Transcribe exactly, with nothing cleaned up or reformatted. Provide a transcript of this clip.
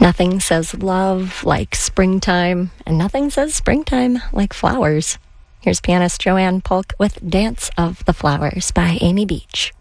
Nothing says love like springtime, and nothing says springtime like flowers. Here's pianist Joanne Polk with Dance of the Flowers by Amy Beach.